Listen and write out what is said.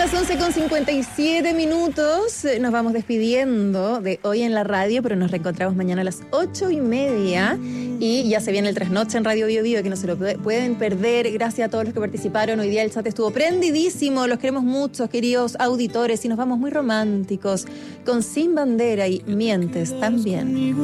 las 11:57. Nos vamos despidiendo de Hoy en la Radio, pero nos reencontramos mañana a las 8:30. Y ya se viene el Trasnoche en Radio Bio Bio, que no se lo pueden perder. Gracias a todos los que participaron. Hoy día el chat estuvo prendidísimo. Los queremos mucho, queridos auditores. Y nos vamos muy románticos con Sin Bandera y Mientes también.